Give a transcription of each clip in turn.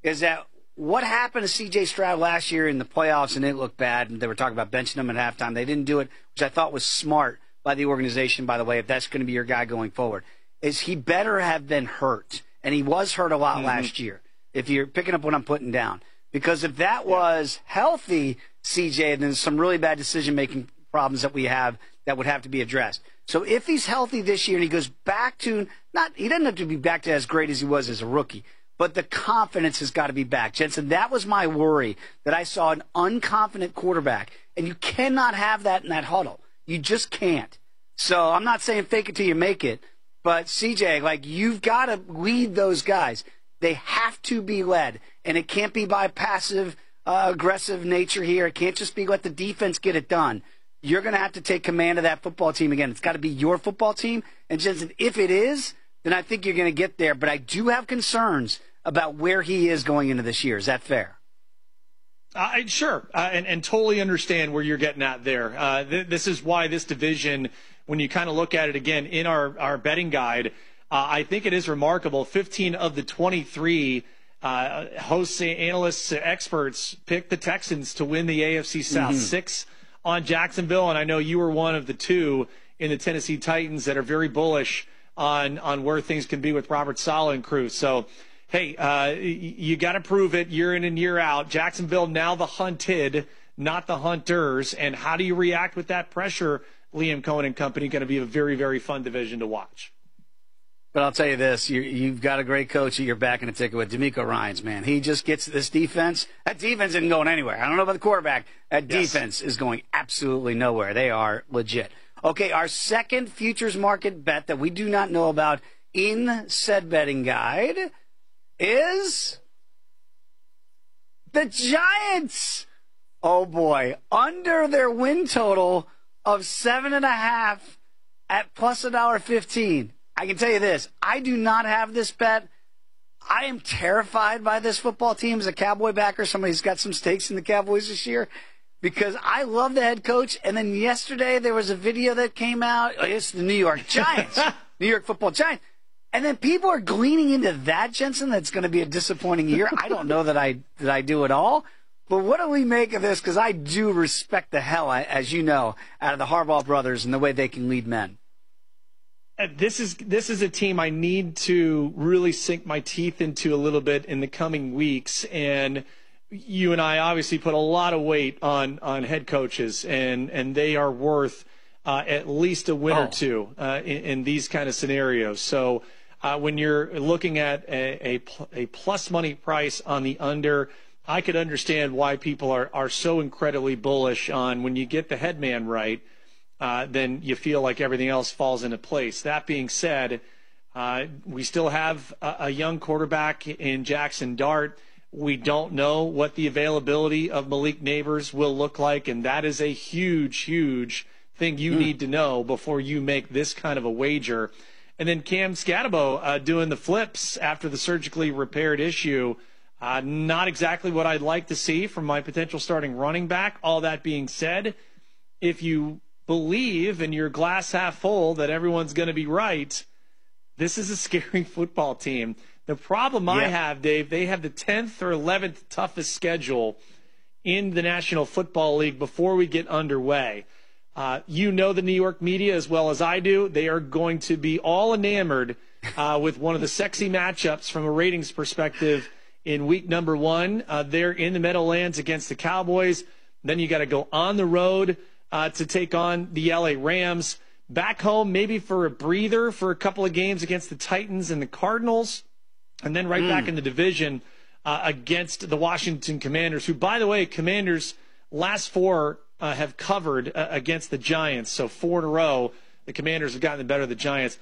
is that what happened to C.J. Stroud last year in the playoffs, and it looked bad, and they were talking about benching him at halftime. They didn't do it, which I thought was smart by the organization, by the way, if that's going to be your guy going forward, is he better have been hurt. And he was hurt a lot last year, if you're picking up what I'm putting down. Because if that was healthy, CJ, then there's some really bad decision-making problems that we have that would have to be addressed. So if he's healthy this year and he goes back to, he doesn't have to be back to as great as he was as a rookie, but the confidence has got to be back. Jensen, that was my worry, that I saw an unconfident quarterback. And you cannot have that in that huddle. You just can't. So I'm not saying fake it till you make it, but CJ, like, you've got to lead those guys. They have to be led, and it can't be by passive, aggressive nature here. It can't just be let the defense get it done. You're going to have to take command of that football team again. It's got to be your football team. And Jensen, if it is, then I think you're going to get there. But I do have concerns about where he is going into this year. Is that fair? Sure, and totally understand where you're getting at there. This is why this division, when you kind of look at it again in our betting guide, I think it is remarkable. 15 of the 23 hosts, analysts, experts picked the Texans to win the AFC South. 6 on Jacksonville, and I know you were one of the 2 in the Tennessee Titans that are very bullish on where things can be with Robert Saleh and crew. So, hey, you got to prove it year in and year out. Jacksonville now the hunted, not the hunters. And how do you react with that pressure? Liam Cohen and company going to be a very, very fun division to watch. But I'll tell you this, you've got a great coach at your back in a ticket with DeMeco Ryans, man. He just gets this defense. That defense isn't going anywhere. I don't know about the quarterback. That defense is going absolutely nowhere. They are legit. Okay, our second futures market bet that we do not know about in said betting guide is the Giants. Oh, boy. Under their win total of 7.5 at plus $1.15. I can tell you this. I do not have this bet. I am terrified by this football team as a Cowboy backer, somebody who's got some stakes in the Cowboys this year, because I love the head coach. And then yesterday there was a video that came out. It's the New York Giants, New York football Giants. And then people are gleaning into that, Jensen, that's going to be a disappointing year. I don't know that I do at all. But what do we make of this? Because I do respect the hell, as you know, out of the Harbaugh brothers and the way they can lead men. This is a team I need to really sink my teeth into a little bit in the coming weeks. And you and I obviously put a lot of weight on head coaches, and they are worth at least a win or two in these kind of scenarios. So when you're looking at a plus money price on the under, I could understand why people are so incredibly bullish on when you get the head man right. Then you feel like everything else falls into place. That being said, we still have a young quarterback in Jackson Dart. We don't know what the availability of Malik Neighbors will look like, and that is a huge, huge thing you need to know before you make this kind of a wager. And then Cam Scatabo doing the flips after the surgically repaired issue. Not exactly what I'd like to see from my potential starting running back. All that being said, if you believe in your glass half full that everyone's going to be right, this is a scary football team. The problem I have, Dave, they have the 10th or 11th toughest schedule in the National Football League before we get underway. You know the New York media as well as I do. They are going to be all enamored with one of the sexy matchups from a ratings perspective in week number 1. They're in the Meadowlands against the Cowboys. Then you got to go on the road to take on the LA Rams. Back home, maybe for a breather for a couple of games against the Titans and the Cardinals. And then right back in the division against the Washington Commanders, who, by the way, Commanders last 4 have covered against the Giants. So 4 in a row, the Commanders have gotten the better of the Giants.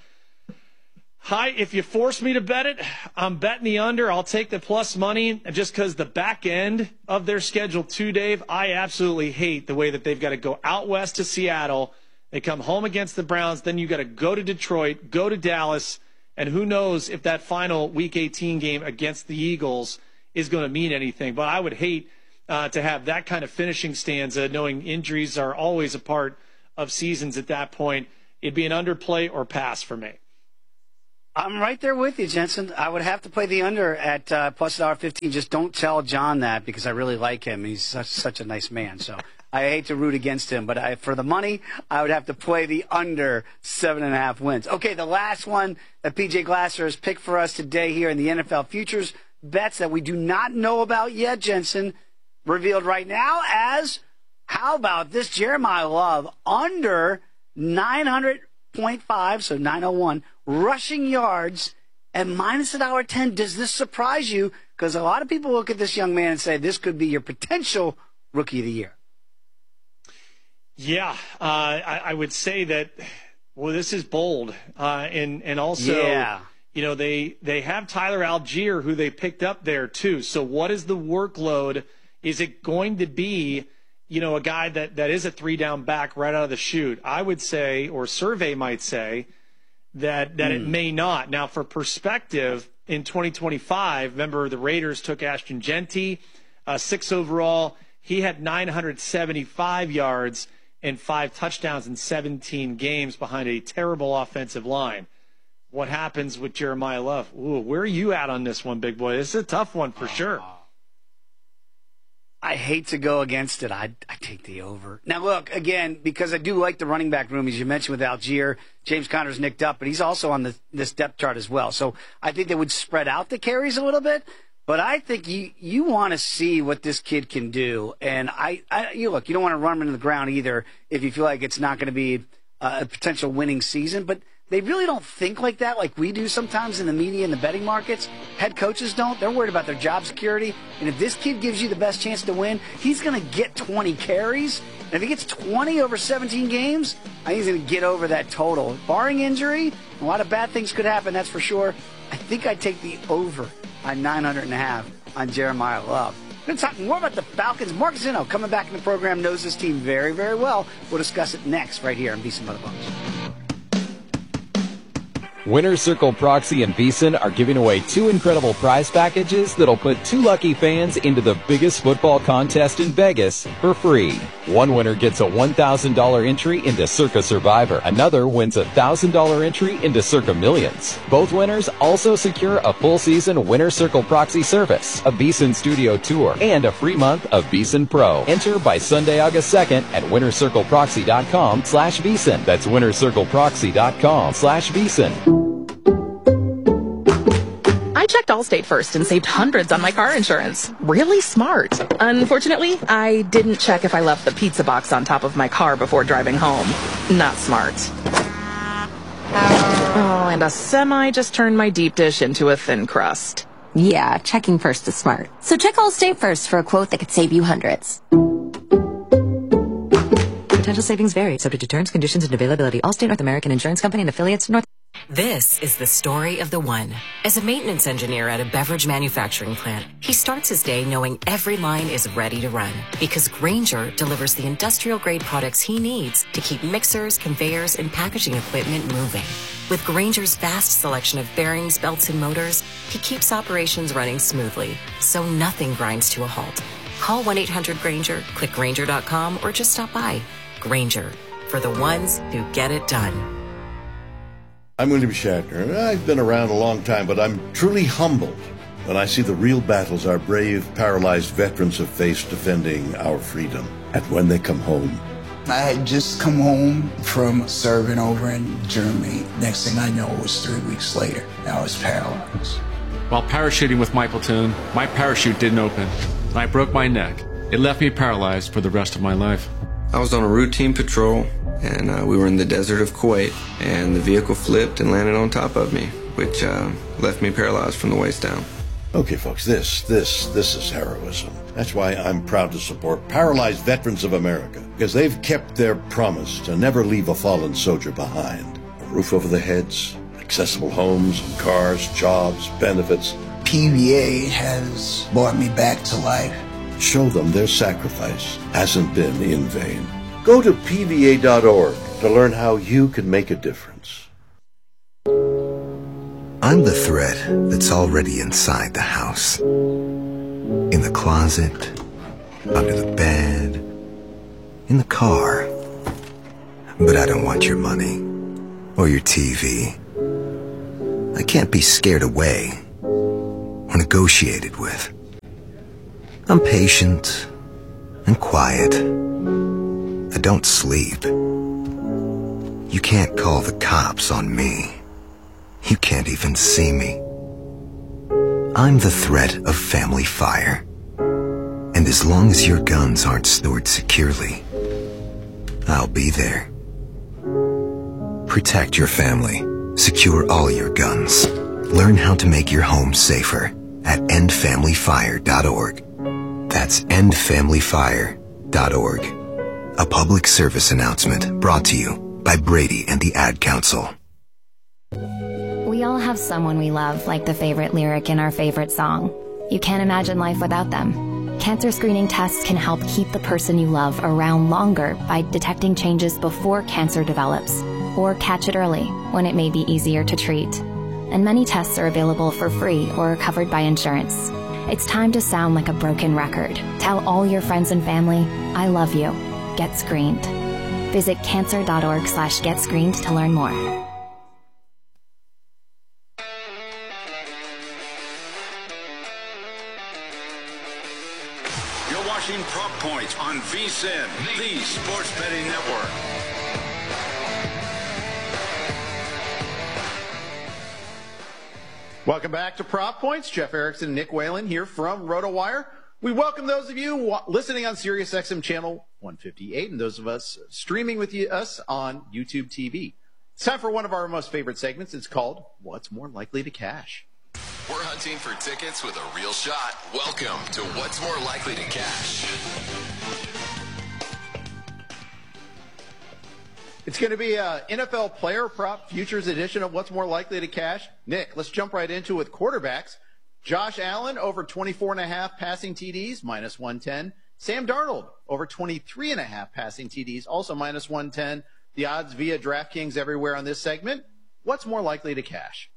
Hi, if you force me to bet it, I'm betting the under. I'll take the plus money just because the back end of their schedule too, Dave. I absolutely hate the way that they've got to go out west to Seattle. They come home against the Browns. Then you got to go to Detroit, go to Dallas. And who knows if that final Week 18 game against the Eagles is going to mean anything. But I would hate to have that kind of finishing stanza, knowing injuries are always a part of seasons at that point. It'd be an underplay or pass for me. I'm right there with you, Jensen. I would have to play the under at plus $1.15. Just don't tell John that because I really like him. He's such a nice man. So I hate to root against him, but for the money, I would have to play the under 7.5 wins. Okay, the last one that PJ Glasser has picked for us today here in the NFL Futures bets that we do not know about yet, Jensen, revealed right now as, how about this Jeremiah Love under 900.5, so 901, rushing yards at minus $1.10. Does this surprise you? Because a lot of people look at this young man and say this could be your potential rookie of the year. Yeah, I would say that, well, this is bold. And also, yeah. You know, they have Tyler Algier, who they picked up there too. So what is the workload? Is it going to be, you know, a guy that is a 3-down back right out of the chute? I would say, or survey might say, that it may not. Now, for perspective, in 2025, remember the Raiders took Ashton Genty, 6 overall. He had 975 yards and 5 touchdowns in 17 games behind a terrible offensive line. What happens with Jeremiah Love? Ooh, where are you at on this one, big boy? This is a tough one for sure. I hate to go against it. I take the over. Now, look, again, because I do like the running back room, as you mentioned with Algier. James Conner's nicked up, but he's also on this depth chart as well. So I think they would spread out the carries a little bit. But I think you want to see what this kid can do. And you don't want to run him into the ground either if you feel like it's not going to be a potential winning season. But they really don't think like that like we do sometimes in the media and the betting markets. Head coaches don't. They're worried about their job security. And if this kid gives you the best chance to win, he's going to get 20 carries. And if he gets 20 over 17 games, I think he's going to get over that total. Barring injury, a lot of bad things could happen, that's for sure. I think I'd take the over on 900.5 on Jeremiah Love. We're going to talk more about the Falcons. Mark Zinno coming back in the program, knows this team very, very well. We'll discuss it next right here on VSiN by the Bucks. Winner Circle Proxy and VSiN are giving away 2 incredible prize packages that'll put 2 lucky fans into the biggest football contest in Vegas for free. One winner gets a $1,000 entry into Circa Survivor. Another wins a $1,000 entry into Circa Millions. Both winners also secure a full season Winner Circle Proxy service, a VSiN studio tour, and a free month of VSiN Pro. Enter by Sunday, August 2nd at winnercircleproxy.com/VSiN. That's winnercircleproxy.com/VSiN. I checked Allstate first and saved hundreds on my car insurance. Really smart. Unfortunately, I didn't check if I left the pizza box on top of my car before driving home. Not smart. Oh, and a semi just turned my deep dish into a thin crust. Yeah, checking first is smart. So check Allstate first for a quote that could save you hundreds. Potential savings vary, subject to terms, conditions, and availability. Allstate North American Insurance Company and affiliates. This is the story of the one. As a maintenance engineer at a beverage manufacturing plant, he starts his day knowing every line is ready to run because Grainger delivers the industrial-grade products he needs to keep mixers, conveyors, and packaging equipment moving. With Grainger's vast selection of bearings, belts, and motors, he keeps operations running smoothly, so nothing grinds to a halt. Call 1-800-GRAINGER, click Grainger.com, or just stop by. Grainger, for the ones who get it done. I'm William Shatner. I've been around a long time, but I'm truly humbled when I see the real battles our brave, paralyzed veterans have faced defending our freedom. And when they come home. I had just come home from serving over in Germany. Next thing I know, it was 3 weeks later. I was paralyzed. While parachuting with my platoon, my parachute didn't open. I broke my neck. It left me paralyzed for the rest of my life. I was on a routine patrol, and we were in the desert of Kuwait, and the vehicle flipped and landed on top of me, which left me paralyzed from the waist down. Okay, folks, this is heroism. That's why I'm proud to support Paralyzed Veterans of America, because they've kept their promise to never leave a fallen soldier behind. A roof over their heads, accessible homes and cars, jobs, benefits. PVA has brought me back to life. Show them their sacrifice hasn't been in vain. Go to PVA.org to learn how you can make a difference. I'm the threat that's already inside the house. In the closet, under the bed, in the car. But I don't want your money or your TV I can't be scared away or negotiated with. I'm patient and quiet. I don't sleep. You can't call the cops on me. You can't even see me. I'm the threat of family fire. And as long as your guns aren't stored securely, I'll be there. Protect your family. Secure all your guns. Learn how to make your home safer at endfamilyfire.org. That's endfamilyfire.org. A public service announcement brought to you by Brady and the Ad Council. We all have someone we love, like the favorite lyric in our favorite song. You can't imagine life without them. Cancer screening tests can help keep the person you love around longer by detecting changes before cancer develops, or catch it early when it may be easier to treat. And many tests are available for free or covered by insurance. It's time to sound like a broken record. Tell all your friends and family, I love you. Get screened. Visit cancer.org/getscreened to learn more. You're watching Prop Points on VSiN, the Sports Betting Network. Welcome back to Prop Points. Jeff Erickson and Nick Whalen here from RotoWire. We welcome those of you listening on SiriusXM channel 158 and those of us streaming with us on YouTube TV. It's time for one of our most favorite segments. It's called What's More Likely to Cash. We're hunting for tickets with a real shot. Welcome to What's More Likely to Cash. It's going to be an NFL player prop futures edition of What's More Likely to Cash. Nick, let's jump right into it with quarterbacks. Josh Allen over 24.5 passing TDs, minus 110. Sam Darnold over 23.5 passing TDs, also minus 110. The odds via DraftKings everywhere on this segment. What's more likely to cash?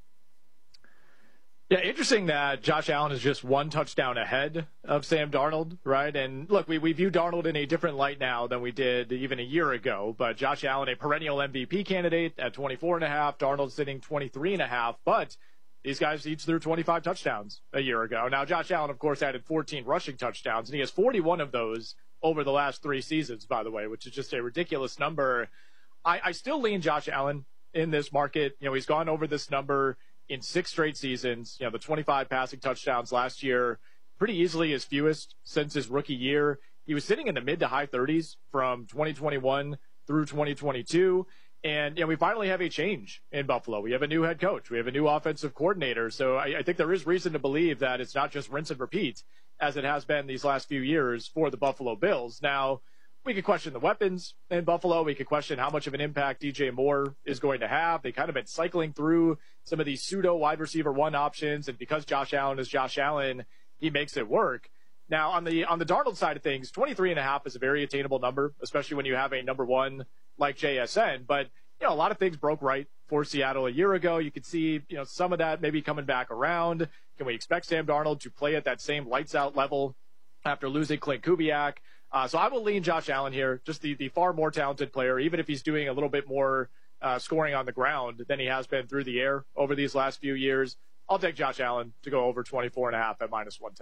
Yeah, interesting that Josh Allen is just one touchdown ahead of Sam Darnold, right? And look, we view Darnold in a different light now than we did even a year ago. But Josh Allen, a perennial MVP candidate at 24.5, Darnold sitting 23.5. But these guys each threw 25 touchdowns a year ago. Now, Josh Allen, of course, added 14 rushing touchdowns, and he has 41 of those over the last 3 seasons, by the way, which is just a ridiculous number. I still lean Josh Allen in this market. You know, he's gone over this number in 6 straight seasons. You know, the 25 passing touchdowns last year, pretty easily his fewest since his rookie year. He was sitting in the mid to high 30s from 2021 through 2022. And, you know, we finally have a change in Buffalo. We have a new head coach. We have a new offensive coordinator. So I think there is reason to believe that it's not just rinse and repeat as it has been these last few years for the Buffalo Bills. Now, we could question the weapons in Buffalo. We could question how much of an impact DJ Moore is going to have. They kind of been cycling through some of these pseudo wide receiver one options. And because Josh Allen is Josh Allen, he makes it work. Now, on the Darnold side of things, 23.5 is a very attainable number, especially when you have a number one like JSN. But, you know, a lot of things broke right for Seattle a year ago. You could see, you know, some of that maybe coming back around. Can we expect Sam Darnold to play at that same lights out level after losing Clint Kubiak? So I will lean Josh Allen here, just the far more talented player, even if he's doing a little bit more scoring on the ground than he has been through the air over these last few years. I'll take Josh Allen to go over 24.5 at minus 110.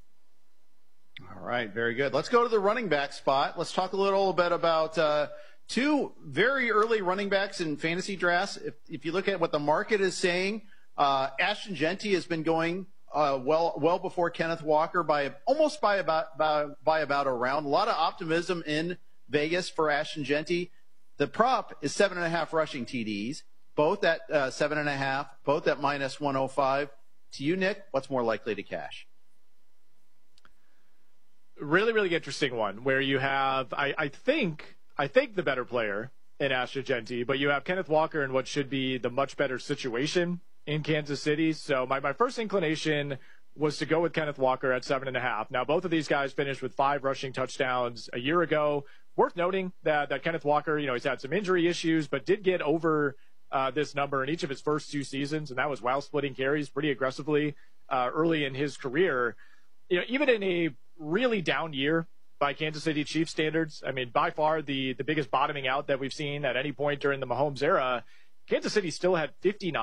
All right, very good. Let's go to the running back spot. Let's talk a little bit about 2 very early running backs in fantasy drafts. If you look at what the market is saying, Ashton Jeanty has been going well before Kenneth Walker by about a round. A lot of optimism in Vegas for Ashton Jeanty. The prop is 7.5 rushing TDs, both at 7.5, both at minus 105. To you, Nick, what's more likely to cash? Really, really interesting one where you have, I think the better player in Ashton Jeanty, but you have Kenneth Walker in what should be the much better situation in Kansas City. So my first inclination was to go with Kenneth Walker at 7.5. Now, both of these guys finished with 5 rushing touchdowns a year ago. Worth noting that Kenneth Walker, you know, he's had some injury issues, but did get over this number in each of his first 2 seasons, and that was while splitting carries pretty aggressively early in his career. You know, even in a really down year by Kansas City Chiefs standards, I mean, by far the biggest bottoming out that we've seen at any point during the Mahomes era, Kansas City still had 59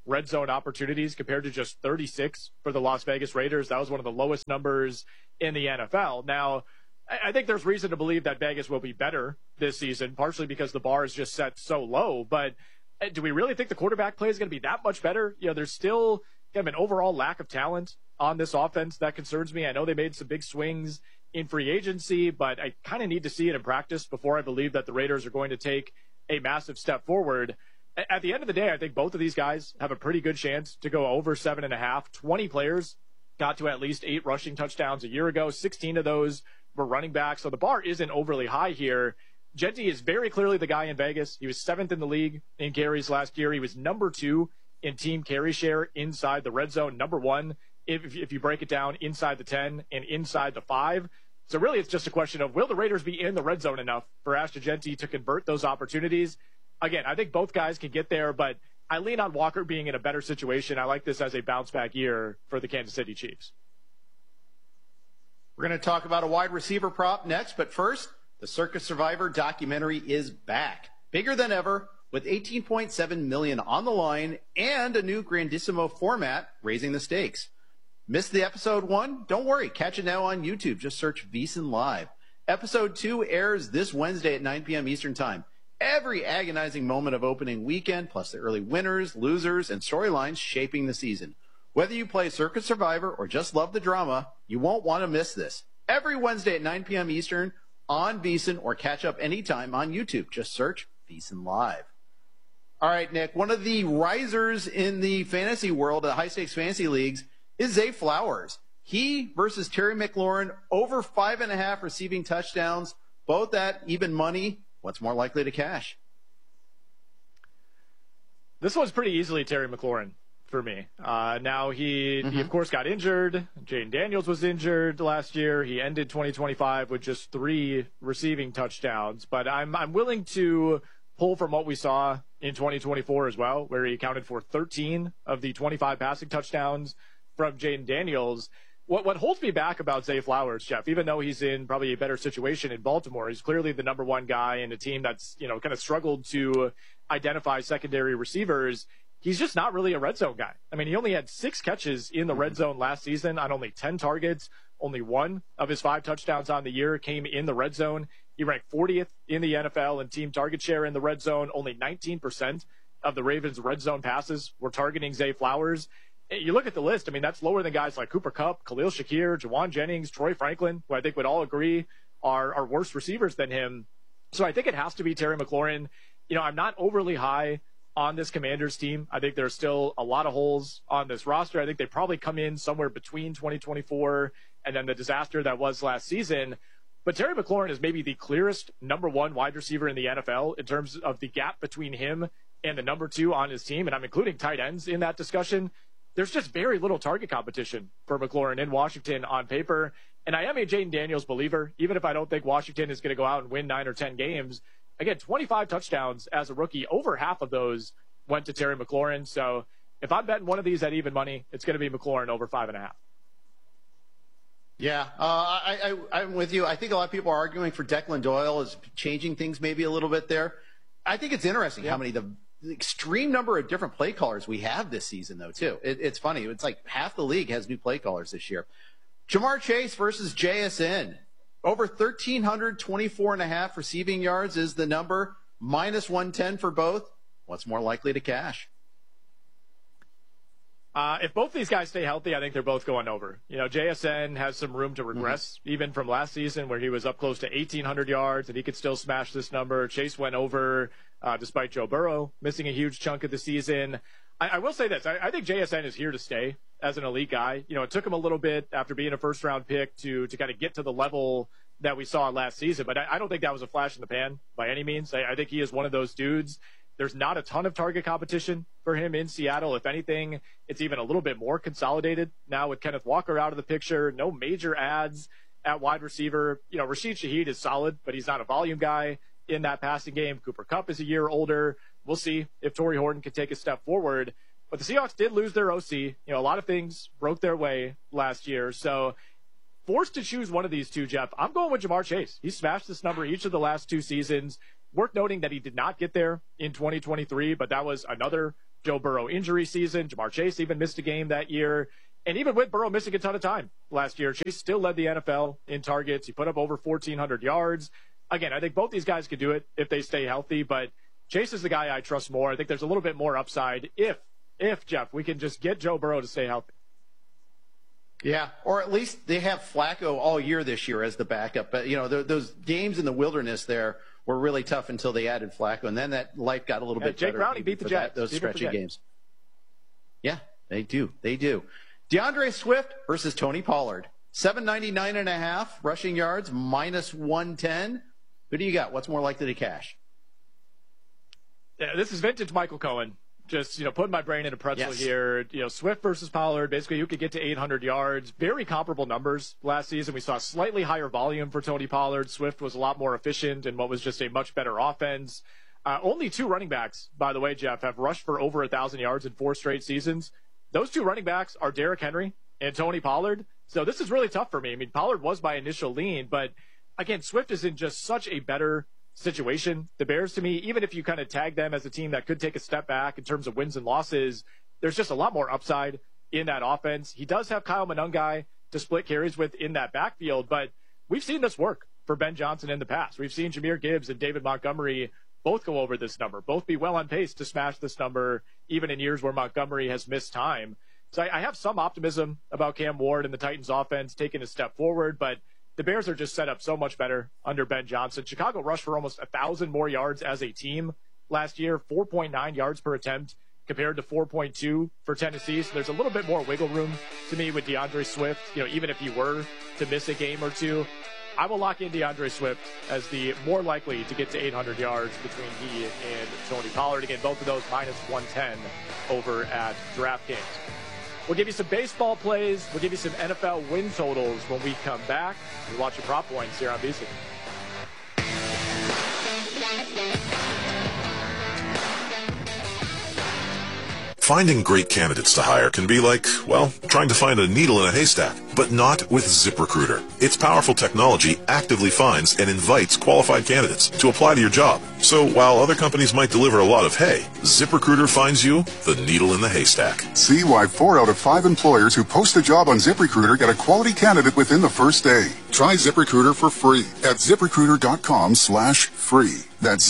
red zone opportunities compared to just 36 for the Las Vegas Raiders. That was one of the lowest numbers in the NFL. Now, I think there's reason to believe that Vegas will be better this season, partially because the bar is just set so low. But do we really think the quarterback play is going to be that much better? You know, there's still kind of an overall lack of talent on this offense that concerns me. I know they made some big swings in free agency, but I kind of need to see it in practice before I believe that the Raiders are going to take a massive step forward. At the end of the day, I think both of these guys have a pretty good chance to go over 7.5. 20 players got to at least 8 rushing touchdowns a year ago. 16 of those were running backs, so the bar isn't overly high here. Jeanty is very clearly the guy in Vegas. He was 7th in the league in carries last year. He was number 2 in team carry share inside the red zone, number 1 if you break it down inside the 10 and inside the 5. So really it's just a question of, will the Raiders be in the red zone enough for Ashton Jeanty to convert those opportunities? Again, I think both guys can get there, but I lean on Walker being in a better situation. I like this as a bounce-back year for the Kansas City Chiefs. We're going to talk about a wide receiver prop next, but first, the Circa Survivor documentary is back. Bigger than ever, with $18.7 million on the line and a new Grandissimo format, raising the stakes. Missed the episode 1? Don't worry, catch it now on YouTube. Just search VSiN Live. Episode 2 airs this Wednesday at 9 p.m. Eastern Time. Every agonizing moment of opening weekend, plus the early winners, losers, and storylines shaping the season. Whether you play Circa Survivor or just love the drama, you won't want to miss this. Every Wednesday at 9 p.m. Eastern on VSiN, or catch up anytime on YouTube. Just search VSiN Live. All right, Nick, one of the risers in the fantasy world, the high-stakes fantasy leagues, is Zay Flowers. He versus Terry McLaurin, over 5.5 receiving touchdowns, both at even money. What's more likely to cash? This one's pretty easily Terry McLaurin for me. Now he of course got injured. Jaden Daniels was injured last year. He ended 2025 with just 3 receiving touchdowns, but I'm willing to pull from what we saw in 2024 as well, where he accounted for 13 of the 25 passing touchdowns from Jaden Daniels. What holds me back about Zay Flowers, Jeff, even though he's in probably a better situation in Baltimore, he's clearly the number 1 guy in a team that's, kind of struggled to identify secondary receivers. He's just not really a red zone guy. I mean, he only had 6 catches in the red zone last season on only 10 targets. Only 1 of his 5 touchdowns on the year came in the red zone. He ranked 40th in the NFL in team target share in the red zone. Only 19% of the Ravens' red zone passes were targeting Zay Flowers. You look at the list, I mean, that's lower than guys like Cooper Kupp, Khalil Shakir, Jawan Jennings, Troy Franklin, who I think would all agree are worse receivers than him. So I think it has to be Terry McLaurin. I'm not overly high on this Commanders team. I think there's still a lot of holes on this roster. I think they probably come in somewhere between 2024 and then the disaster that was last season. But Terry McLaurin is maybe the clearest number 1 wide receiver in the NFL in terms of the gap between him and the number 2 on his team. And I'm including tight ends in that discussion. There's just very little target competition for McLaurin in Washington on paper. And I am a Jaden Daniels believer, even if I don't think Washington is going to go out and win 9 or 10 games. Again, 25 touchdowns as a rookie, over half of those went to Terry McLaurin. So if I'm betting one of these at even money, it's going to be McLaurin over 5.5. Yeah, I'm with you. I think a lot of people are arguing for Declan Doyle is changing things maybe a little bit there. I think it's interesting how many the extreme number of different play callers we have this season, though, too. It's funny. It's like half the league has new play callers this year. Jamar Chase versus JSN. Over 1,324.5 receiving yards is the number. Minus 110 for both. What's more likely to cash? If both these guys stay healthy, I think they're both going over. JSN has some room to regress, even from last season where he was up close to 1,800 yards and he could still smash this number. Chase went over despite Joe Burrow missing a huge chunk of the season. I will say this. I think JSN is here to stay as an elite guy. It took him a little bit after being a first-round pick to kind of get to the level that we saw last season, but I don't think that was a flash in the pan by any means. I think he is one of those dudes. There's not a ton of target competition for him in Seattle. If anything, it's even a little bit more consolidated now with Kenneth Walker out of the picture. No major ads at wide receiver. Rashid Shaheed is solid, but he's not a volume guy in that passing game. Cooper Kupp is a year older. We'll see if Torrey Horton can take a step forward. But the Seahawks did lose their OC. A lot of things broke their way last year. So forced to choose one of these two, Jeff, I'm going with Jamar Chase. He smashed this number each of the last 2 seasons. Worth noting that he did not get there in 2023, but that was another Joe Burrow injury season. Jamar Chase even missed a game that year. And even with Burrow missing a ton of time last year, Chase still led the NFL in targets. He put up over 1,400 yards. Again, I think both these guys could do it if they stay healthy, but Chase is the guy I trust more. I think there's a little bit more upside if Jeff, we can just get Joe Burrow to stay healthy. Yeah, or at least they have Flacco all year this year as the backup. But, those games in the wilderness there were really tough until they added Flacco, and then that life got a little bit Jake better. Browning beat the Jets. Those stretchy games. Yeah, they do. DeAndre Swift versus Tony Pollard. 799.5 rushing yards, -110. Who do you got? What's more likely to cash? Yeah, this is vintage Michael Cohen. Just, putting my brain in a pretzel here. Swift versus Pollard, basically who could get to 800 yards. Very comparable numbers last season. We saw slightly higher volume for Tony Pollard. Swift was a lot more efficient in what was just a much better offense. Only 2 running backs, by the way, Jeff, have rushed for over 1,000 yards in 4 straight seasons. Those 2 running backs are Derrick Henry and Tony Pollard. So this is really tough for me. I mean, Pollard was my initial lean, but again, Swift is in just such a better situation. The Bears, to me, even if you kind of tag them as a team that could take a step back in terms of wins and losses, there's just a lot more upside in that offense. He does have Kyle Monangai to split carries with in that backfield, but we've seen this work for Ben Johnson in the past. We've seen Jahmyr Gibbs and David Montgomery both go over this number, both be well on pace to smash this number, even in years where Montgomery has missed time. So I have some optimism about Cam Ward and the Titans offense taking a step forward, but the Bears are just set up so much better under Ben Johnson. Chicago rushed for almost 1,000 more yards as a team last year, 4.9 yards per attempt compared to 4.2 for Tennessee. So there's a little bit more wiggle room to me with DeAndre Swift. Even if he were to miss a game or two, I will lock in DeAndre Swift as the more likely to get to 800 yards between he and Tony Pollard. Again, both of those -110 over at DraftKings. We'll give you some baseball plays. We'll give you some NFL win totals when we come back. You're watching Prop Points here on VSiN. Finding great candidates to hire can be like, well, trying to find a needle in a haystack, but not with ZipRecruiter. Its powerful technology actively finds and invites qualified candidates to apply to your job. So while other companies might deliver a lot of hay, ZipRecruiter finds you the needle in the haystack. See why 4 out of 5 employers who post a job on ZipRecruiter get a quality candidate within the first day. Try ZipRecruiter for free at ZipRecruiter.com/free. That's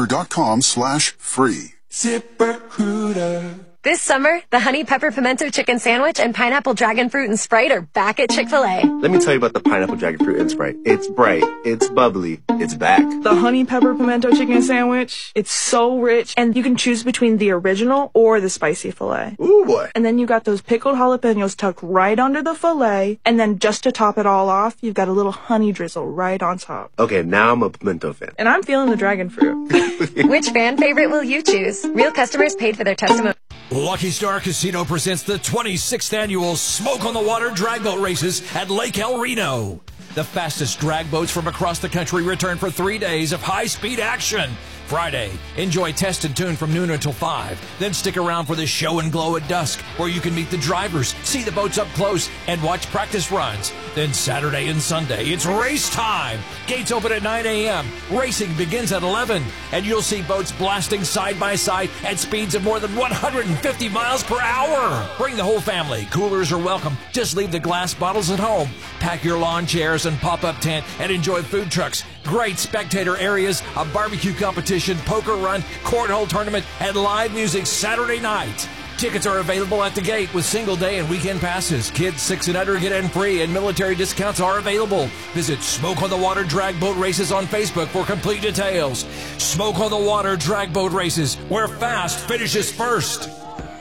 ZipRecruiter.com/free. ZipRecruiter. This summer, the Honey Pepper Pimento Chicken Sandwich and Pineapple Dragon Fruit and Sprite are back at Chick-fil-A. Let me tell you about the Pineapple Dragon Fruit and Sprite. It's bright, it's bubbly, it's back. The Honey Pepper Pimento Chicken Sandwich, it's so rich, and you can choose between the original or the spicy filet. Ooh, boy. And then you got those pickled jalapenos tucked right under the filet, and then just to top it all off, you've got a little honey drizzle right on top. Okay, now I'm a pimento fan. And I'm feeling the dragon fruit. Which fan favorite will you choose? Real customers paid for their testimony. Lucky Star Casino presents the 26th annual Smoke on the Water drag boat races at Lake El Reno. The fastest drag boats from across the country return for 3 days of high-speed action. Friday, enjoy Test and Tune from noon until 5. Then stick around for the Show and Glow at dusk, where you can meet the drivers, see the boats up close, and watch practice runs. Then Saturday and Sunday, it's race time. Gates open at 9 a.m. Racing begins at 11, and you'll see boats blasting side by side at speeds of more than 150 miles per hour. Bring the whole family. Coolers are welcome. Just leave the glass bottles at home. Pack your lawn chairs and pop-up tent and enjoy food trucks, great spectator areas, a barbecue competition, poker run, cornhole tournament, and live music Saturday night. Tickets are available at the gate with single day and weekend passes. Kids 6 and under get in free, and military discounts are available. Visit Smoke on the Water Drag Boat Races on Facebook for complete details. Smoke on the Water Drag Boat Races, where fast finishes first.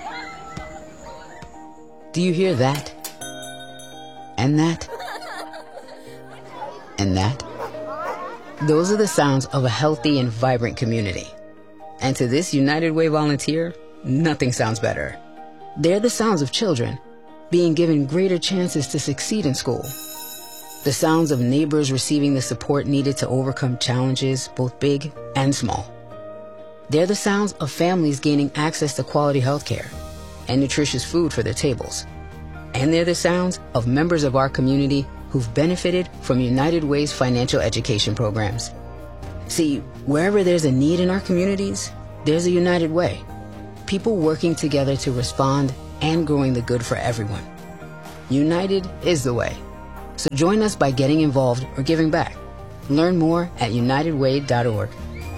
Do you hear that? And that? And that? Those are the sounds of a healthy and vibrant community. And to this United Way volunteer, nothing sounds better. They're the sounds of children being given greater chances to succeed in school. The sounds of neighbors receiving the support needed to overcome challenges, both big and small. They're the sounds of families gaining access to quality health care and nutritious food for their tables. And they're the sounds of members of our community who've benefited from United Way's financial education programs. See, wherever there's a need in our communities, there's a United Way. people working together to respond and growing the good for everyone. United is the way. So join us by getting involved or giving back. Learn more at unitedway.org.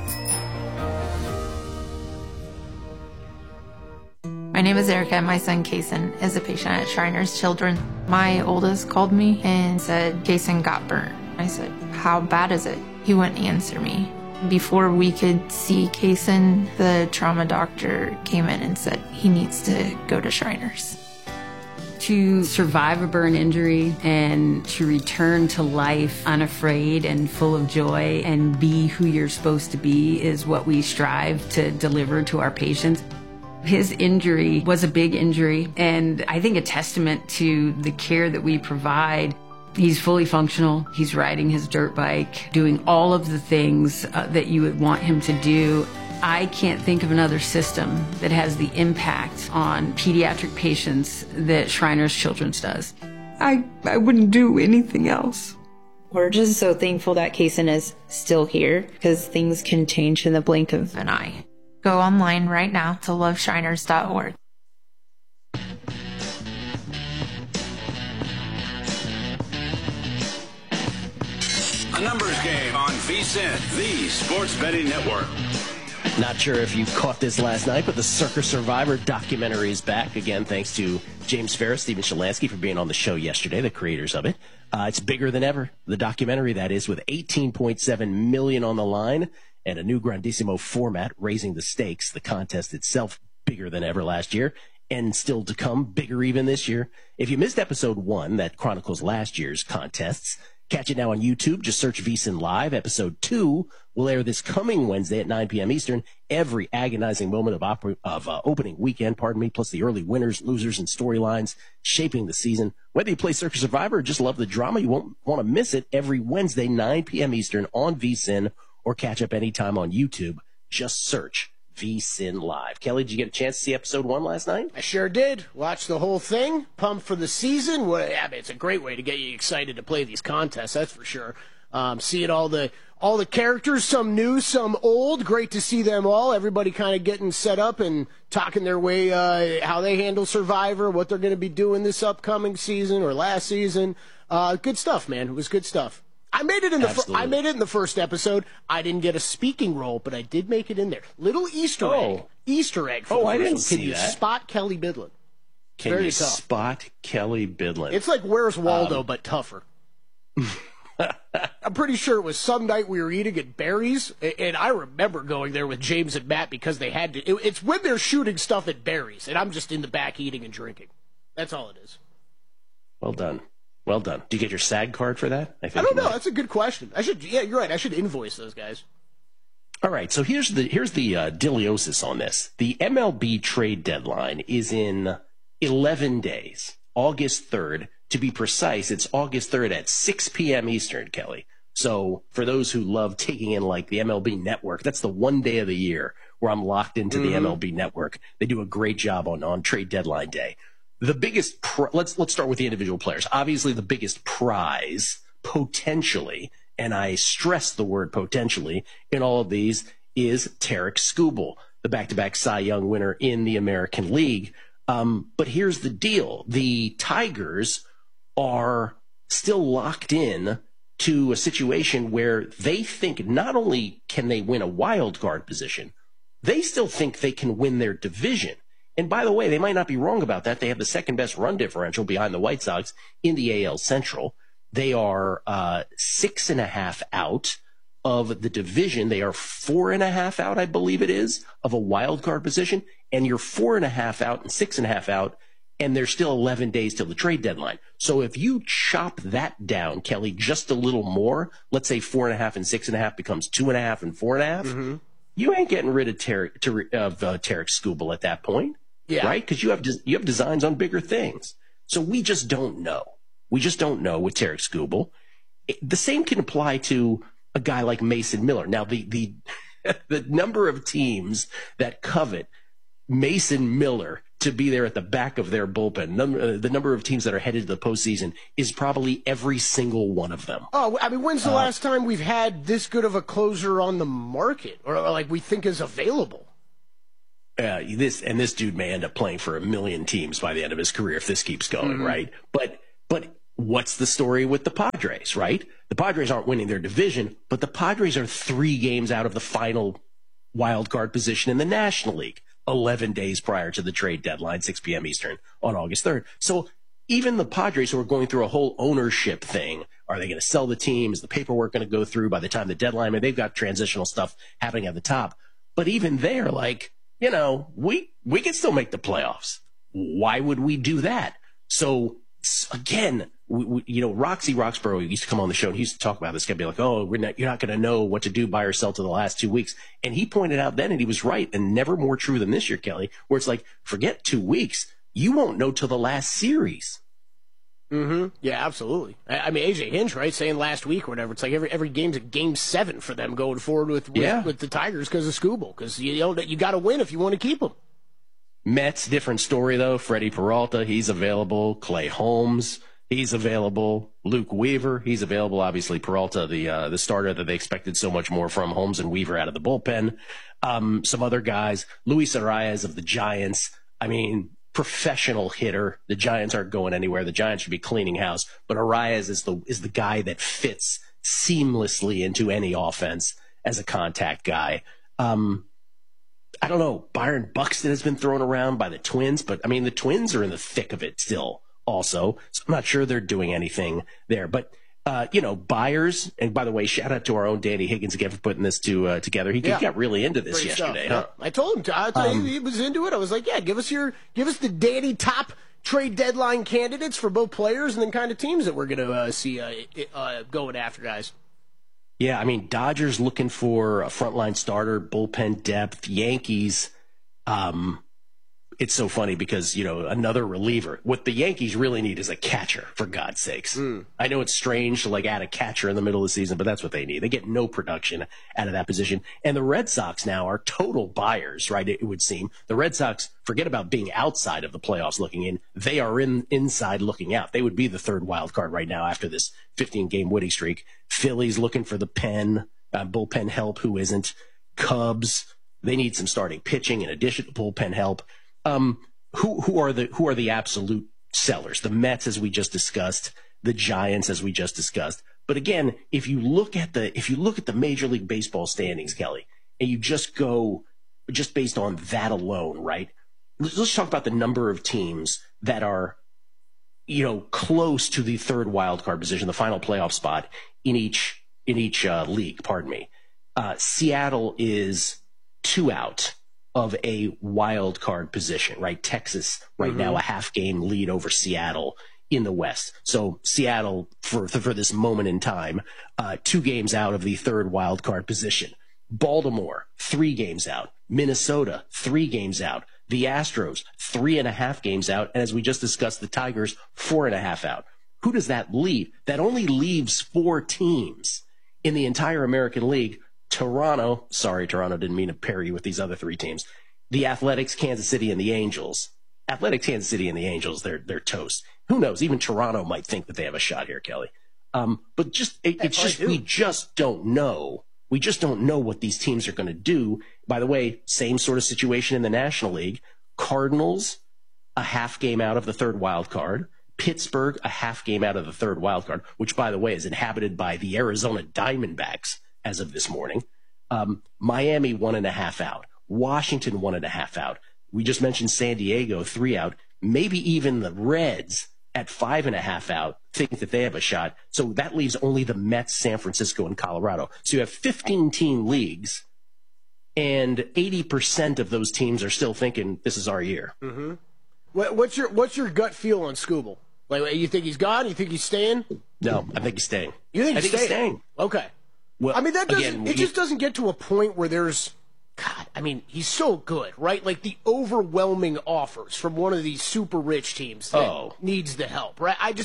My name is Erica, and my son Kason is a patient at Shriners Children. My oldest called me and said Kason got burnt. I said, how bad is it? He wouldn't answer me. Before we could see Kason, the trauma doctor came in and said he needs to go to Shriners. To survive a burn injury and to return to life unafraid and full of joy and be who you're supposed to be is what we strive to deliver to our patients. His injury was a big injury, and I think a testament to the care that we provide. He's fully functional. He's riding his dirt bike, doing all of the things that you would want him to do. I can't think of another system that has the impact on pediatric patients that Shriners Children's does. I wouldn't do anything else. We're just so thankful that Kason is still here, because things can change in the blink of an eye. Go online right now to loveshriners.org. A numbers game on VSiN, the sports betting network. Not sure if you caught this last night, but the Circa Survivor documentary is back again, thanks to James Ferris, Steven Shalansky for being on the show yesterday, the creators of it. It's bigger than ever, the documentary, that is, with $18.7 million on the line and a new Grandissimo format, raising the stakes. The contest itself bigger than ever last year, and still to come, bigger even this year. If you missed episode 1 that chronicles last year's contests, catch it now on YouTube. Just search VSiN Live. Episode 2 will air this coming Wednesday at 9 p.m. Eastern. Every agonizing moment of opening weekend, plus the early winners, losers, and storylines shaping the season. Whether you play Circa Survivor or just love the drama, you won't want to miss it every Wednesday, 9 p.m. Eastern on VSiN, or catch up anytime on YouTube. Just search VSiN Live. Kelly, did you get a chance to see episode 1 last night? I sure did. Watched the whole thing. Pumped for the season. It's a great way to get you excited to play these contests, that's for sure. Seeing all the characters, some new, some old. Great to see them all. Everybody kind of getting set up and talking their way, how they handle Survivor, what they're going to be doing this upcoming season or last season. Good stuff, man. It was good stuff. I made it in the first episode. I didn't get a speaking role, but I did make it in there. Little Easter egg. I didn't see that. Can you spot Kelly Bidlin? Can you spot Kelly Bidlin? It's like Where's Waldo, but tougher. I'm pretty sure it was some night we were eating at Barry's, and I remember going there with James and Matt because they had to. It's when they're shooting stuff at Barry's, and I'm just in the back eating and drinking. That's all it is. Well done. Well done. Do you get your SAG card for that? I don't know. That's a good question. Yeah, you're right. I should invoice those guys. All right. So here's the deliosis on this. The MLB trade deadline is in 11 days, August 3rd. To be precise, it's August 3rd at 6 p.m. Eastern, Kelly. So for those who love taking in like the MLB Network, that's the one day of the year where I'm locked into the MLB Network. They do a great job on trade deadline day. The biggest, let's start with the individual players. Obviously, the biggest prize, potentially, and I stress the word potentially in all of these, is Tarik Skubal, the back-to-back Cy Young winner in the American League. But here's the deal. The Tigers are still locked in to a situation where they think not only can they win a wild card position, they still think they can win their division. And by the way, they might not be wrong about that. They have the second best run differential behind the White Sox in the AL Central. They are 6.5 out of the division. They are 4.5 out, I believe it is, of a wild card position. And you're 4.5 out and 6.5 out, and there's still 11 days till the trade deadline. So if you chop that down, Kelly, just a little more, let's say 4.5 and 6.5 becomes 2.5 and 4.5, you ain't getting rid of Tarik Skubal at that point. Yeah. Right? Because you have designs on bigger things. So we just don't know. We just don't know with Tarik Skubal. The same can apply to a guy like Mason Miller. Now, the number of teams that covet Mason Miller to be there at the back of their bullpen, the number of teams that are headed to the postseason is probably every single one of them. Oh, I mean, when's the last time we've had this good of a closer on the market or like we think is available? this dude may end up playing for 1 million teams by the end of his career if this keeps going, right? But what's the story with the Padres, right? The Padres aren't winning their division, but the Padres are 3 games out of the final wild card position in the National League, 11 days prior to the trade deadline, 6 p.m. Eastern on August 3rd. So even the Padres, who are going through a whole ownership thing, are they going to sell the team? Is the paperwork going to go through by the time the deadline? I mean, they've got transitional stuff happening at the top. But even they're like, we can still make the playoffs. Why would we do that? So again, Roxy Roxborough used to come on the show and he used to talk about this guy, be like, you're not going to know what to do by yourself to the last 2 weeks. And he pointed out then, and he was right, and never more true than this year, Kelly, where it's like, forget 2 weeks. You won't know till the last series. Yeah, absolutely. I mean, AJ Hinch, right, saying last week or whatever, it's like every game's a game 7 for them going forward with the Tigers because of Skubal, because you got to win if you want to keep them. Mets, different story though. Freddie Peralta, he's available. Clay Holmes, he's available. Luke Weaver, he's available. Obviously, Peralta, the starter that they expected so much more from. Holmes and Weaver out of the bullpen. Some other guys, Luis Arias of the Giants. I mean, professional hitter. The Giants aren't going anywhere. The Giants should be cleaning house. But Arias is the guy that fits seamlessly into any offense as a contact guy. I don't know. Byron Buxton has been thrown around by the Twins, but I mean, the Twins are in the thick of it still also. So I'm not sure they're doing anything there. But, Byers, and by the way, shout out to our own Danny Higgins again for putting this together. He got really into this yesterday. Huh? I told him he was into it. I was like, give us the Danny top trade deadline candidates for both players and then kind of teams that we're going to see going after, guys. Yeah, I mean, Dodgers looking for a frontline starter, bullpen depth. Yankees, it's so funny because, another reliever. What the Yankees really need is a catcher, for God's sakes. I know it's strange to add a catcher in the middle of the season, but that's what they need. They get no production out of that position. And the Red Sox now are total buyers, right? It would seem. The Red Sox, forget about being outside of the playoffs looking in. They are inside looking out. They would be the third wild card right now after this 15-game winning streak. Phillies looking for the bullpen help. Who isn't? Cubs, they need some starting pitching in addition to bullpen help. Who are the absolute sellers? The Mets, as we just discussed, the Giants, as we just discussed. But again, if you look at the Major League Baseball standings, Kelly, and you just go based on that alone, right? Let's talk about the number of teams that are, close to the third wild card position, the final playoff spot in each league. Pardon me. Seattle is 2 out of a wild card position, right? Texas right now a half-game lead over Seattle in the West. So Seattle, for this moment in time, 2 games out of the third wild card position. Baltimore, 3 games out. Minnesota, 3 games out. The Astros, 3.5 games out. And as we just discussed, the Tigers, 4.5 out. Who does that leave? That only leaves 4 teams in the entire American League. Toronto, didn't mean to pair you with these other 3 teams. The Athletics, Kansas City, and the Angels. Athletics, Kansas City, and the Angels, they're toast. Who knows? Even Toronto might think that they have a shot here, Kelly. But we just don't know. We just don't know what these teams are going to do. By the way, same sort of situation in the National League. Cardinals, a half game out of the third wild card. Pittsburgh, a half game out of the third wild card, which, by the way, is inhabited by the Arizona Diamondbacks as of this morning. Miami, 1.5 out. Washington, 1.5 out. We just mentioned San Diego, 3 out. Maybe even the Reds at 5.5 out think that they have a shot. So that leaves only the Mets, San Francisco, and Colorado. So you have 15-team leagues, and 80% of those teams are still thinking this is our year. Mm-hmm. What's your gut feel on Skubal? Like, you think he's gone? You think he's staying? No, I think he's staying. You think he's staying? Okay. Well, I mean, it just doesn't get to a point where there's, God, I mean, he's so good, right? Like the overwhelming offers from one of these super rich teams that needs the help, right? I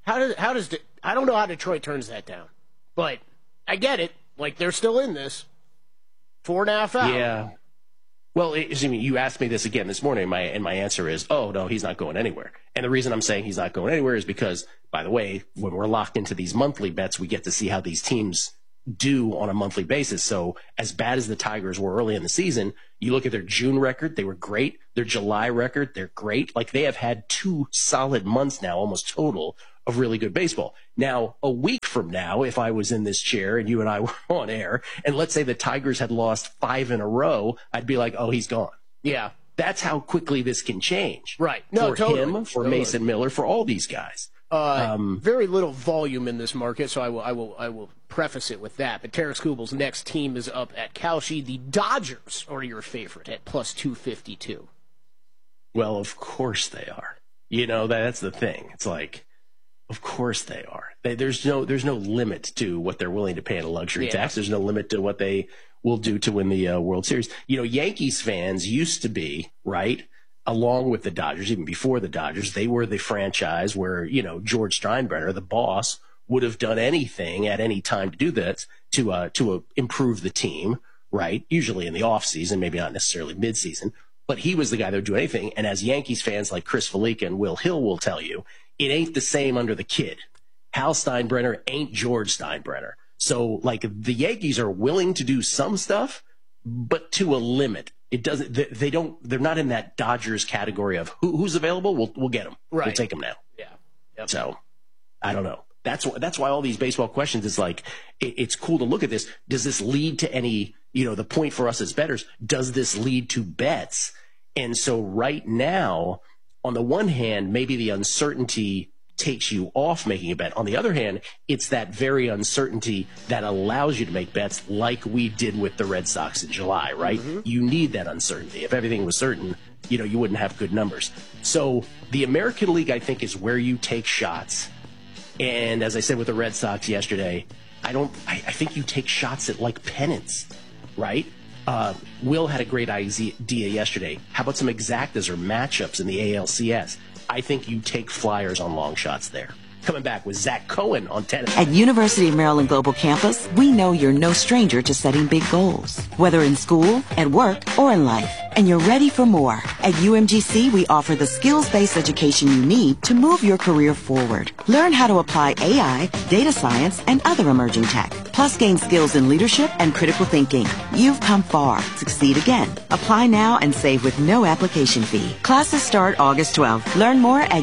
don't know how Detroit turns that down, but I get it. Like, they're still in this. 4.5 out. Yeah. Well, you asked me this again this morning, and my answer is, no, he's not going anywhere. And the reason I'm saying he's not going anywhere is because, by the way, when we're locked into these monthly bets, we get to see how these teams do on a monthly basis. So as bad as the Tigers were early in the season, you look at their June record, they were great. Their July record, they're great. Like, they have had 2 solid months now, almost total, of really good baseball. Now, a week from now, if I was in this chair and you and I were on air, and let's say the Tigers had lost 5 in a row, I'd be like, oh, he's gone. Yeah. That's how quickly this can change. Right. No, for him, for Mason Miller, for all these guys. Very little volume in this market, so I will preface it with that. But Taras Kubal's next team is up at Kalshi. The Dodgers are your favorite at plus 252. Well, of course they are. You know, that's the thing. It's like, of course they are. There's no limit to what they're willing to pay in a luxury tax. There's no limit to what they will do to win the World Series. You know, Yankees fans used to be, right, along with the Dodgers, even before the Dodgers, they were the franchise where, you know, George Steinbrenner, the boss, would have done anything at any time to do that, to improve the team, right? Usually in the offseason, maybe not necessarily midseason, but he was the guy that would do anything. And as Yankees fans like Chris Felica and Will Hill will tell you, it ain't the same under the kid. Hal Steinbrenner ain't George Steinbrenner. So, like, the Yankees are willing to do some stuff, but to a limit. It doesn't. They're not in that Dodgers category of who's available. We'll get them. Right. We'll take them now. Yeah. Yep. So, I don't know. That's why all these baseball questions is like, it's cool to look at this. Does this lead to any? You know, the point for us as bettors. Does this lead to bets? And so right now, on the one hand, maybe the uncertainty takes you off making a bet. On the other hand, it's that very uncertainty that allows you to make bets, like we did with the Red Sox in July, right? Mm-hmm. You need that uncertainty. If everything was certain, you know, you wouldn't have good numbers. So the American League, I think, is where you take shots. And as I said with the Red Sox yesterday, I think you take shots at like pennants, right? Will had a great idea yesterday. How about some exactas or matchups in the ALCS? I think you take flyers on long shots there. Coming back with Zach Cohen on tennis. At University of Maryland Global Campus, we know you're no stranger to setting big goals, whether in school, at work, or in life. And you're ready for more. At UMGC, we offer the skills-based education you need to move your career forward. Learn how to apply AI, data science, and other emerging tech. Plus gain skills in leadership and critical thinking. You've come far. Succeed again. Apply now and save with no application fee. Classes start August 12th. Learn more at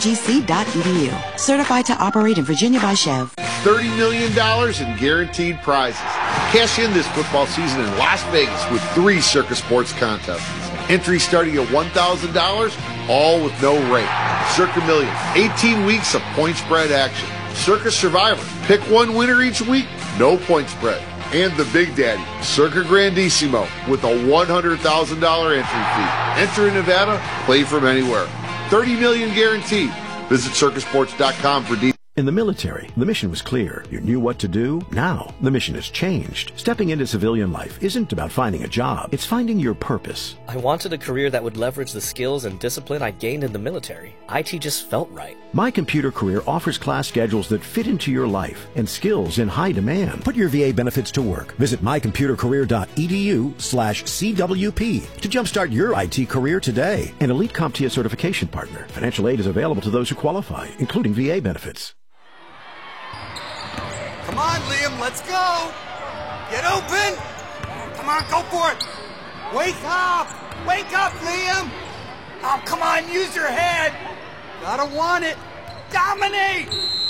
umgc.edu. Certified to operate in Virginia by Chev. $30 million in guaranteed prizes. Cash in this football season in Las Vegas with 3 Circus Sports contests. Entry starting at $1,000, all with no rate. Circa Million, 18 weeks of point spread action. Circus Survivor, pick one winner each week, no point spread. And the Big Daddy, Circa Grandissimo, with a $100,000 entry fee. Enter in Nevada, play from anywhere. $30 million guaranteed. Visit circusports.com for details. In the military, the mission was clear. You knew what to do. Now, the mission has changed. Stepping into civilian life isn't about finding a job. It's finding your purpose. I wanted a career that would leverage the skills and discipline I gained in the military. IT just felt right. My Computer Career offers class schedules that fit into your life and skills in high demand. Put your VA benefits to work. Visit mycomputercareer.edu/CWP to jumpstart your IT career today. An elite CompTIA certification partner. Financial aid is available to those who qualify, including VA benefits. Come on, Liam, let's go! Get open! Come on, go for it! Wake up! Wake up, Liam! Oh, come on, use your head! Gotta want it! Dominate!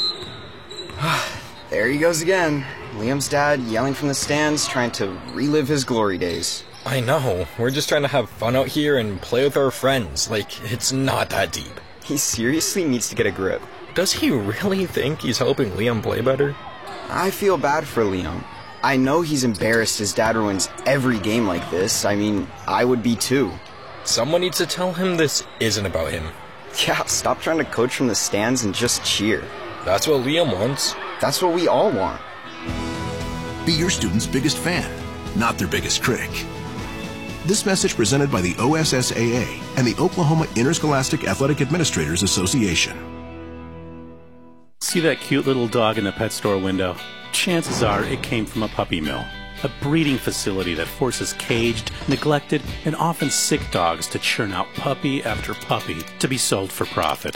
There he goes again. Liam's dad yelling from the stands, trying to relive his glory days. I know. We're just trying to have fun out here and play with our friends. Like, it's not that deep. He seriously needs to get a grip. Does he really think he's helping Liam play better? I feel bad for Liam. I know he's embarrassed his dad ruins every game like this. I mean, I would be too. Someone needs to tell him this isn't about him. Yeah, stop trying to coach from the stands and just cheer. That's what Liam wants. That's what we all want. Be your student's biggest fan, not their biggest critic. This message presented by the OSSAA and the Oklahoma Interscholastic Athletic Administrators Association. See that cute little dog in the pet store window? Chances are it came from a puppy mill, a breeding facility that forces caged, neglected, and often sick dogs to churn out puppy after puppy to be sold for profit.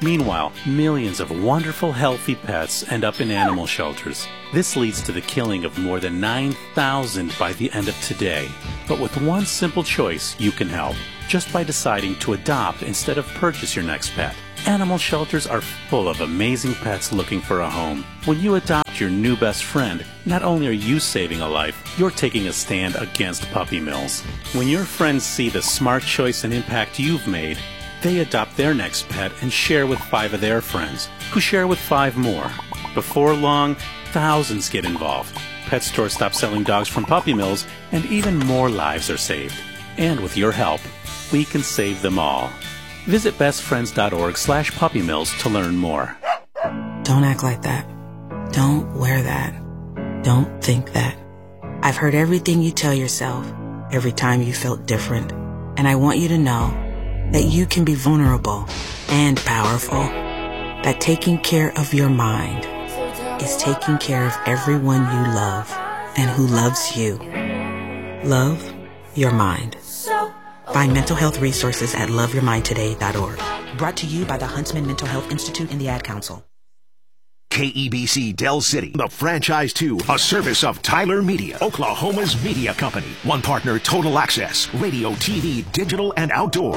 Meanwhile, millions of wonderful, healthy pets end up in animal shelters. This leads to the killing of more than 9,000 by the end of today. But with one simple choice, you can help, just by deciding to adopt instead of purchase your next pet. Animal shelters are full of amazing pets looking for a home. When you adopt your new best friend, not only are you saving a life, you're taking a stand against puppy mills. When your friends see the smart choice and impact you've made, they adopt their next pet and share with 5 of their friends, who share with 5 more. Before long, thousands get involved. Pet stores stop selling dogs from puppy mills, and even more lives are saved. And with your help, we can save them all. Visit bestfriends.org/puppymills to learn more. Don't act like that. Don't wear that. Don't think that. I've heard everything you tell yourself every time you felt different. And I want you to know that you can be vulnerable and powerful. That taking care of your mind is taking care of everyone you love and who loves you. Love your mind. Find mental health resources at loveyourmindtoday.org. Brought to you by the Huntsman Mental Health Institute and the Ad Council. KEBC Del City, the franchise to a service of Tyler Media, Oklahoma's media company. One partner, Total Access, radio, TV, digital, and outdoor.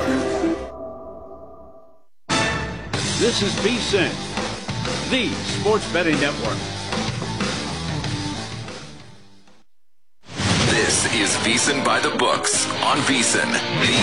This is VSiN, the sports betting network. This is VSiN by the Books on VSiN, the